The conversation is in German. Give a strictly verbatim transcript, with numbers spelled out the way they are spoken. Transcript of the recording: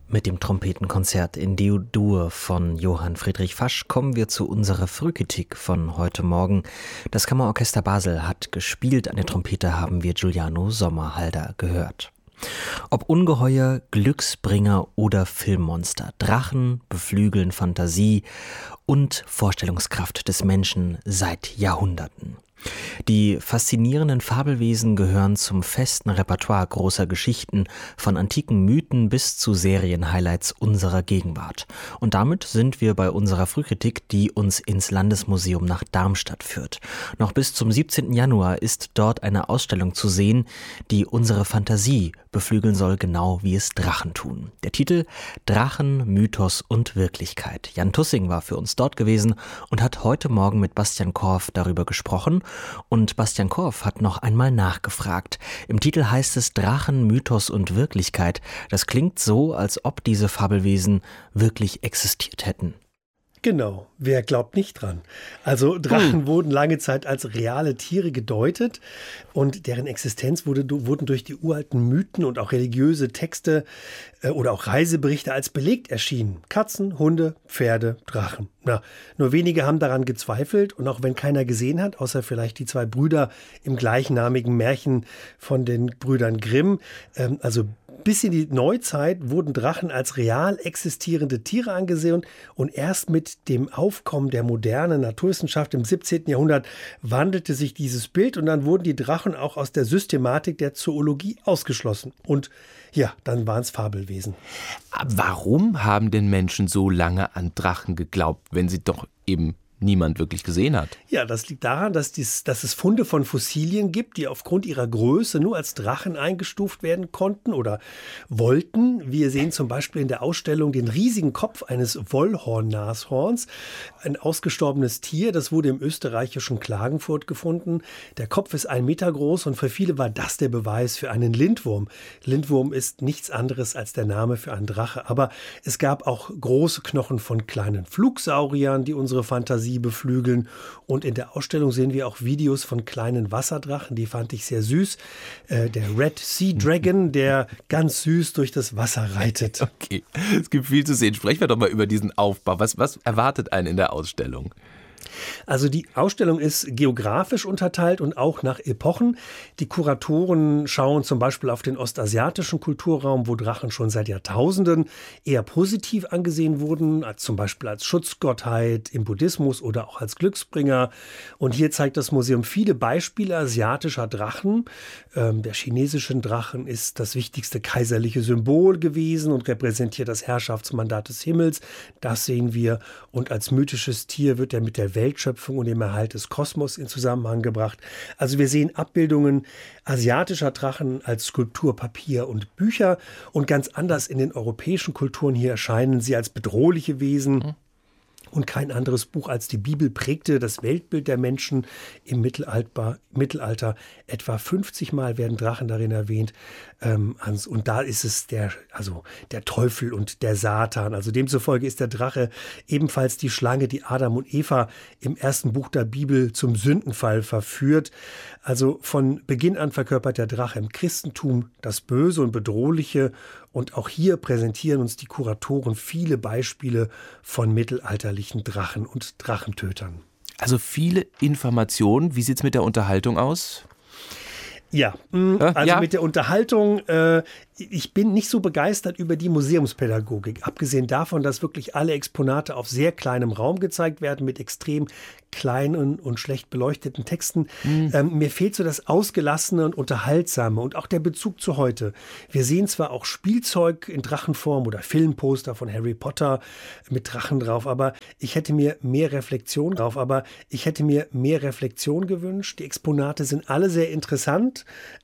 Mit dem Trompetenkonzert in D-Dur von Johann Friedrich Fasch kommen wir zu unserer Frühkritik von heute Morgen. Das Kammerorchester Basel hat gespielt, an der Trompete haben wir Giuliano Sommerhalder gehört. Ob Ungeheuer, Glücksbringer oder Filmmonster, Drachen beflügeln Fantasie und Vorstellungskraft des Menschen seit Jahrhunderten. Die faszinierenden Fabelwesen gehören zum festen Repertoire großer Geschichten, von antiken Mythen bis zu Serienhighlights unserer Gegenwart. Und damit sind wir bei unserer Frühkritik, die uns ins Landesmuseum nach Darmstadt führt. Noch bis zum siebzehnten Januar ist dort eine Ausstellung zu sehen, die unsere Fantasie beflügeln soll, genau wie es Drachen tun. Der Titel: Drachen, Mythos und Wirklichkeit. Jan Tussing war für uns dort gewesen und hat heute Morgen mit Bastian Korff darüber gesprochen. Und Bastian Korff hat noch einmal nachgefragt. Im Titel heißt es Drachen, Mythos und Wirklichkeit. Das klingt so, als ob diese Fabelwesen wirklich existiert hätten. Genau, wer glaubt nicht dran? Also Drachen hm. wurden lange Zeit als reale Tiere gedeutet und deren Existenz wurde, wurden durch die uralten Mythen und auch religiöse Texte äh, oder auch Reiseberichte als belegt erschienen. Katzen, Hunde, Pferde, Drachen. Na, nur wenige haben daran gezweifelt und auch wenn keiner gesehen hat, außer vielleicht die zwei Brüder im gleichnamigen Märchen von den Brüdern Grimm, ähm, also bis in die Neuzeit wurden Drachen als real existierende Tiere angesehen und erst mit dem Aufkommen der modernen Naturwissenschaft im siebzehnten Jahrhundert wandelte sich dieses Bild und dann wurden die Drachen auch aus der Systematik der Zoologie ausgeschlossen. Und ja, dann waren es Fabelwesen. Warum haben denn Menschen so lange an Drachen geglaubt, wenn sie doch eben niemand wirklich gesehen hat? Ja, das liegt daran, dass, dies, dass es Funde von Fossilien gibt, die aufgrund ihrer Größe nur als Drachen eingestuft werden konnten oder wollten. Wir sehen zum Beispiel in der Ausstellung den riesigen Kopf eines Wollhorn-Nashorns, ein ausgestorbenes Tier, das wurde im österreichischen Klagenfurt gefunden. Der Kopf ist ein Meter groß und für viele war das der Beweis für einen Lindwurm. Lindwurm ist nichts anderes als der Name für einen Drache, aber es gab auch große Knochen von kleinen Flugsauriern, die unsere Fantasie beflügeln. Und in der Ausstellung sehen wir auch Videos von kleinen Wasserdrachen, die fand ich sehr süß. Äh, der Red Sea Dragon, der ganz süß durch das Wasser reitet. Okay, es gibt viel zu sehen. Sprechen wir doch mal über diesen Aufbau. Was, was erwartet einen in der Ausstellung? Also die Ausstellung ist geografisch unterteilt und auch nach Epochen. Die Kuratoren schauen zum Beispiel auf den ostasiatischen Kulturraum, wo Drachen schon seit Jahrtausenden eher positiv angesehen wurden, als zum Beispiel als Schutzgottheit im Buddhismus oder auch als Glücksbringer. Und hier zeigt das Museum viele Beispiele asiatischer Drachen. Ähm, der chinesische Drachen ist das wichtigste kaiserliche Symbol gewesen und repräsentiert das Herrschaftsmandat des Himmels. Das sehen wir. Und als mythisches Tier wird er mit der Weltschöpfung und dem Erhalt des Kosmos in Zusammenhang gebracht. Also wir sehen Abbildungen asiatischer Drachen als Skulptur, Papier und Bücher und ganz anders in den europäischen Kulturen. Hier erscheinen sie als bedrohliche Wesen. Mhm. Und kein anderes Buch als die Bibel prägte das Weltbild der Menschen im Mittelalter. Mittelalter. Etwa fünfzig Mal werden Drachen darin erwähnt. Ähm, und da ist es der, also der Teufel und der Satan. Also demzufolge ist der Drache ebenfalls die Schlange, die Adam und Eva im ersten Buch der Bibel zum Sündenfall verführt. Also von Beginn an verkörpert der Drache im Christentum das Böse und Bedrohliche. Und auch hier präsentieren uns die Kuratoren viele Beispiele von mittelalterlichen Drachen und Drachentötern. Also viele Informationen. Wie sieht es mit der Unterhaltung aus? Ja, also ja. mit der Unterhaltung, äh, ich bin nicht so begeistert über die Museumspädagogik. Abgesehen davon, dass wirklich alle Exponate auf sehr kleinem Raum gezeigt werden mit extrem kleinen und schlecht beleuchteten Texten. Mhm. Ähm, mir fehlt so das Ausgelassene und Unterhaltsame und auch der Bezug zu heute. Wir sehen zwar auch Spielzeug in Drachenform oder Filmposter von Harry Potter mit Drachen drauf, aber ich hätte mir mehr Reflexion drauf, aber ich hätte mir mehr Reflexion gewünscht. Die Exponate sind alle sehr interessant,